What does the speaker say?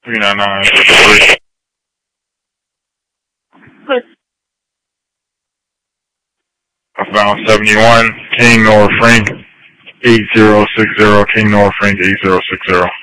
399. I found 71 King North Frank 8060. King North Frank 8060.